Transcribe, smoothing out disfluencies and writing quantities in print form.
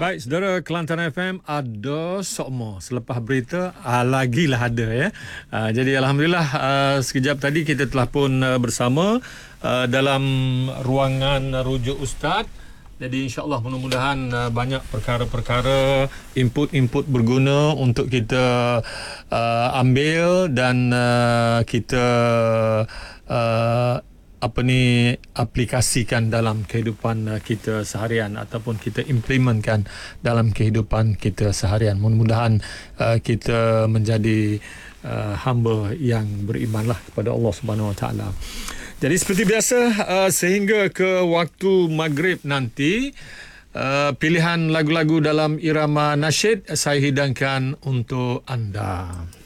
Baik, saudara, Kelantan FM ada sokmo. Selepas berita, lagilah ada ya. Jadi Alhamdulillah, sekejap tadi kita telah pun bersama dalam ruangan rujuk Ustaz. Jadi insyaAllah mudah-mudahan banyak perkara-perkara, input-input berguna untuk kita ambil dan kita aplikasikan dalam kehidupan kita seharian ataupun kita implementkan dalam kehidupan kita seharian. Mudah-mudahan kita menjadi hamba yang berimanlah kepada Allah Subhanahu Wa Taala. Jadi seperti biasa, sehingga ke waktu maghrib nanti, pilihan lagu-lagu dalam irama nasyid saya hidangkan untuk anda.